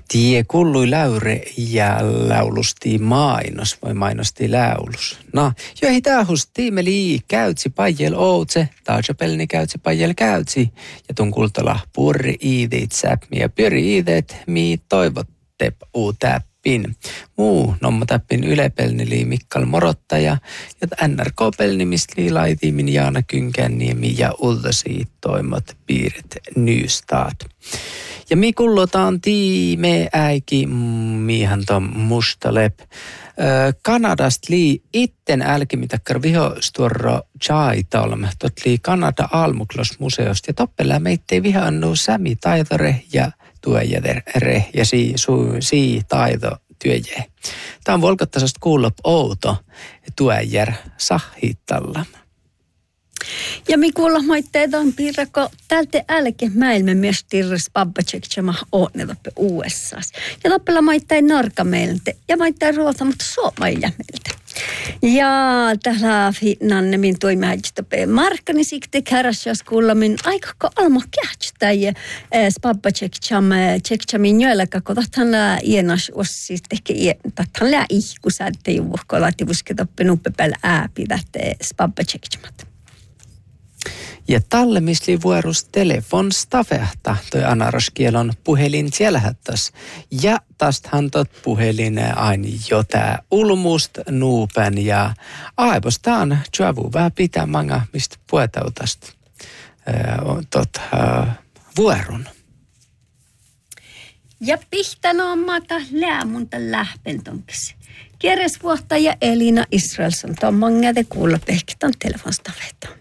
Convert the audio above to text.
Tie kullui läyre ja laulusti mainos, vai mainosti laulus. No, joihin tähus tiimeli käytsi pajel outse, taajapelni käytsi pajel käytsi. Ja tun kultala purri iidit säpmi ja pyri iidet mi toivotte uu täppin. Muu nomma täppin ylepelni lii Mikkal Morottaja ja NRK-pelni mistä lii laitimin Jaana Kynkänniemi ja Ultasi toimot piirit nyystaat. Ja mi kullotaan tiime äiki miihan ton mustalep. Kanadast lii itten älkimitakkar vihostuorro Chaitalm. Tot lii Kanada Almuklos-museosta ja toppelää meittei vihannu sämi taidore ja tuojädere ja sii taito työjä. Tämä on volkottasesta kuullop outo tuojär sahitalla. Ja mi kuulla maitteet on piirrakko tältä älke maailman myös tirris pappatseksama oonneloppe USAs. Ja loppella maittain narka meiltä ja maittain ruolta, mutta suomailla meiltä. Ja täällä Nannemin toimihäjistä markkani sikte kärässäs kuulla min aikakko almo kähtstä ja pappatseksamin joellaka, kun tahtan lää ienas ossis teke tahtan lää ihkusätte juvuhko laati vusketoppe nuppepäällä ääpi tähte pappatseksamat. Ja talle misli vuorus telefon stafehta toi anaroskielon puhelin sielhättäs. Ja tästähän tot puhelin aina jo tää ulmust nuupen ja aivostaan tjuavu vähän pitää manga mistä puetautasta vuorun. Ja pihtano mata läämunta lähpentonkis. Kieresvuottaja Elina Israelsson, tuon mangade kuulla pehkitan telefonstafehta.